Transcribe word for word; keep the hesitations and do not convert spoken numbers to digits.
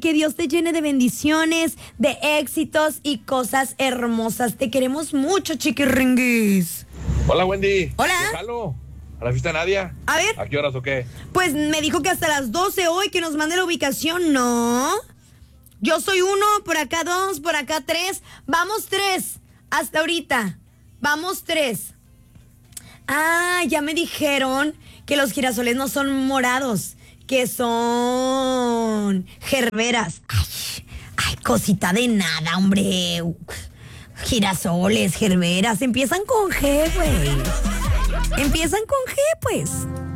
que Dios te llene de bendiciones, de éxitos y cosas hermosas. Te queremos mucho, chiquirringuis. Hola, Wendy. Hola. Déjalo. ¿A la fiesta de Nadia? A ver. ¿A qué horas o qué? Pues me dijo que hasta las doce hoy, que nos mande la ubicación. No. Yo soy uno, por acá dos, por acá tres. Vamos tres. Hasta ahorita. Vamos tres. Ah, ya me dijeron que los girasoles no son morados, que son gerberas. Ay, ay, cosita de nada, hombre. Girasoles, gerberas, empiezan con G, güey. Empiezan con G, pues.